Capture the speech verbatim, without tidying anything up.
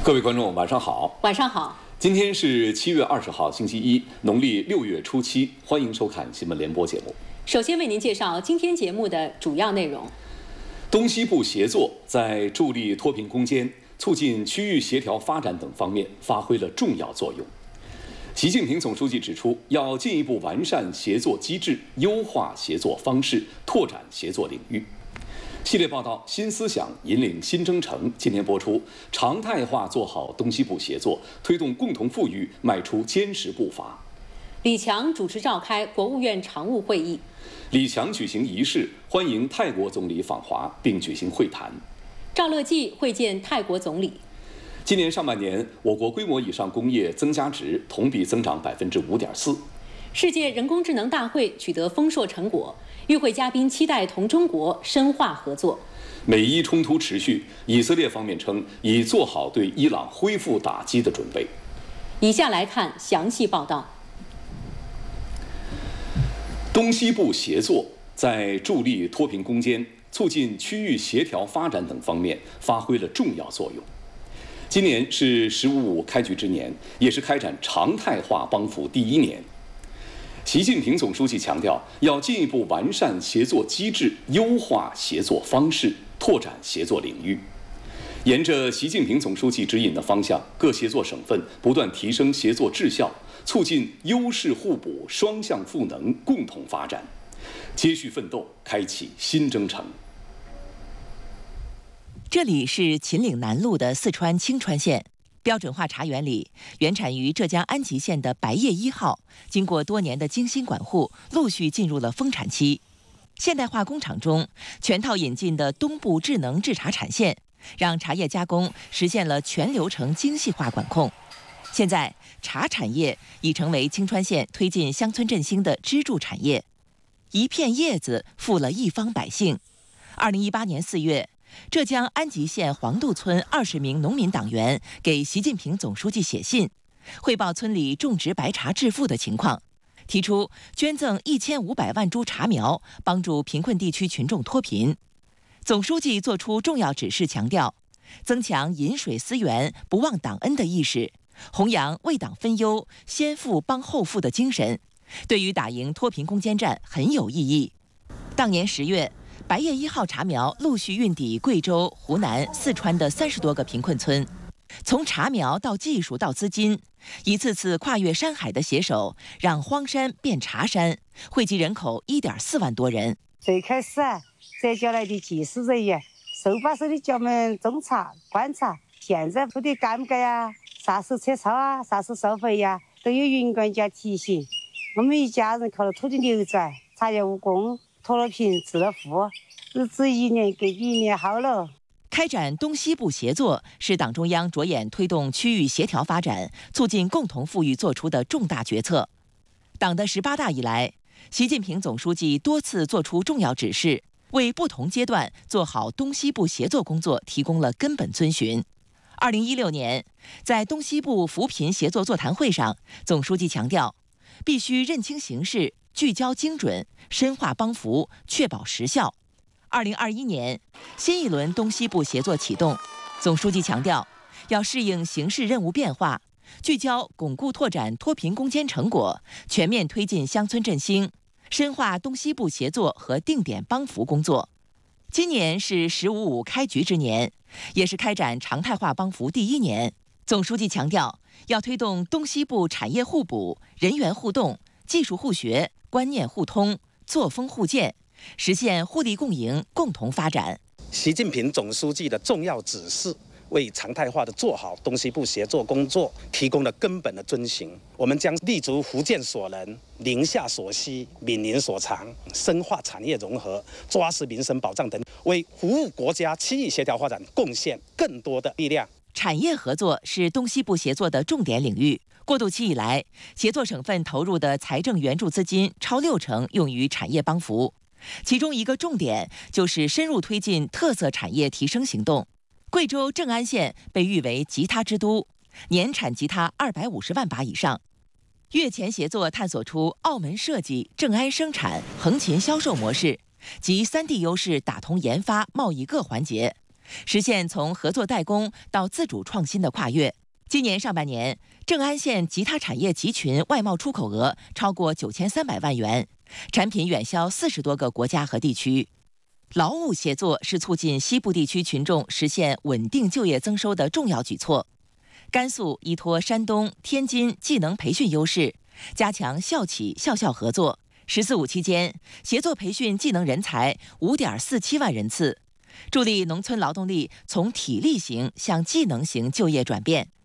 各位观众，晚上好。 晚上好。 今天是七月二十号，星期一，农历六月初七。欢迎收看新闻联播节目。 首先为您介绍今天节目的主要内容。 东西部协作在助力脱贫攻坚、促进区域协调发展等方面发挥了重要作用。习近平总书记指出，要进一步完善协作机制，优化协作方式，拓展协作领域。系列报道《新思想引领新征程》今天播出，常态化做好东西部协作，推动共同富裕迈出坚实步伐。 李强主持召开国务院常务会议。 李强举行仪式，欢迎泰国总理访华，并举行会谈。 赵乐际会见泰国总理。 今年上半年，我国规模以上工业增加值同比增长百分之五点四。 世界人工智能大会取得丰硕成果，与会嘉宾期待同中国深化合作。 美伊冲突持续，以色列方面称已做好对伊朗恢复打击的准备。 以下来看详细报道。 东西部协作在助力脱贫攻坚、促进区域协调发展等方面发挥了重要作用。今年是“十五五”开局之年，也是开展常态化帮扶第一年。习近平总书记强调，要进一步完善协作机制，优化协作方式，拓展协作领域。沿着习近平总书记指引的方向，各协作省份不断提升协作质效，促进优势互补、双向赋能，共同发展，接续奋斗，开启新征程。 这里是秦岭南路的四川清川县。标准化茶园里，原产于浙江安吉县的白叶一号，经过多年的精心管护，陆续进入了丰产期。现代化工厂中全套引进的东部智能制茶产线，让茶叶加工实现了全流程精细化管控。现在，茶产业已成为清川县推进乡村振兴的支柱产业。一片叶子富了一方百姓。二零一八年四月。浙江安吉县黄渡村二十名农民党员给习近平总书记写信，汇报村里种植白茶致富的情况，提出捐赠一千五百万株茶苗，帮助贫困地区群众脱贫。总书记作出重要指示，强调增强饮水思源、不忘党恩的意识，弘扬为党分忧、先富帮后富的精神，对于打赢脱贫攻坚战很有意义。当年十月。白叶一号茶苗陆续运抵贵州、湖南、四川的三十多个贫困村，从茶苗到技术到资金，一次次跨越山海的携手，让荒山变茶山，惠及人口一点四万多人。 最开始啊，摘下来的技术人员手把手的教我们种茶、观察，现在不得干不干呀？啥时候撤草啊？啥时候收回呀？都有云管家提醒。我们一家人靠着土地流转，茶叶务工。脱了贫，致了富，日子一年比一年好了。 开展东西部协作是党中央着眼推动区域协调发展、促进共同富裕作出的重大决策。党的十八大以来，习近平总书记多次作出重要指示，为不同阶段做好东西部协作工作提供了根本遵循。二零一六年，在东西部扶贫协作座谈会上，总书记强调，必须认清形势。聚焦精准，深化帮扶，确保实效。二零二一年，新一轮东西部协作启动。总书记强调，要适应形势任务变化，聚焦巩固拓展脱贫攻坚成果，全面推进乡村振兴，深化东西部协作和定点帮扶工作。今年是“十五五”开局之年，也是开展常态化帮扶第一年。总书记强调，要推动东西部产业互补、人员互动、技术互学。观念互通，作风互鉴，实现互利共赢、共同发展。 习近平总书记的重要指示，为常态化的做好东西部协作工作提供了根本的遵循。我们将立足福建所能、宁夏所需、闽宁所长，深化产业融合，抓实民生保障等，为服务国家区域协调发展贡献更多的力量。 产业合作是东西部协作的重点领域。过渡期以来，协作省份投入的财政援助资金超六成用于产业帮扶，其中一个重点就是深入推进特色产业提升行动。贵州正安县被誉为吉他之都，年产吉他二百五十万把以上。月前协作探索出澳门设计、正安生产、横琴销售模式，集三地优势打通研发、贸易各环节， 实现从合作代工到自主创新的跨越。今年上半年，正安县吉他产业集群外贸出口额超过九千三百万元，产品远销四十多个国家和地区。劳务协作是促进西部地区群众实现稳定就业增收的重要举措。甘肃依托山东、天津技能培训优势，加强校企校校合作。“十四五”期间，协作培训技能人才五点四七万人次，助力农村劳动力从体力型向技能型就业转变。